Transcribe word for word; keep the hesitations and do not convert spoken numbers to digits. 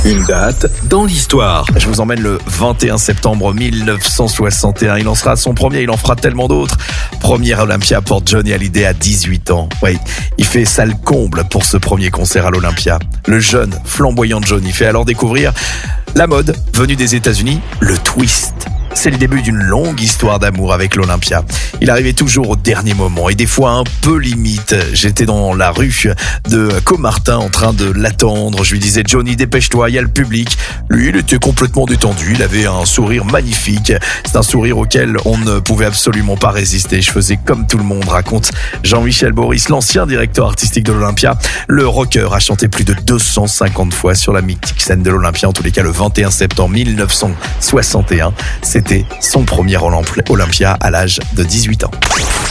Une date dans l'histoire. Je vous emmène le vingt et un septembre mille neuf cent soixante et un. Il en sera son premier, il en fera tellement d'autres. Premier Olympia pour Johnny Hallyday à dix-huit ans. Oui, il fait salle comble pour ce premier concert à l'Olympia. Le jeune, flamboyant Johnny fait alors découvrir la mode venue des États-Unis, le twist. C'est le début d'une longue histoire d'amour avec l'Olympia. Il arrivait toujours au dernier moment et des fois un peu limite. J'étais dans la rue de Comartin en train de l'attendre. Je lui disais « Johnny, dépêche-toi, il y a le public ». Lui, il était complètement détendu. Il avait un sourire magnifique. C'est un sourire auquel on ne pouvait absolument pas résister. Je faisais comme tout le monde, raconte Jean-Michel Boris, l'ancien directeur artistique de l'Olympia. Le rocker a chanté plus de deux cent cinquante fois sur la mythique scène de l'Olympia. En tous les cas, le vingt et un septembre mille neuf cent soixante et un. C'est C'était son premier Olympia à l'âge de dix-huit ans.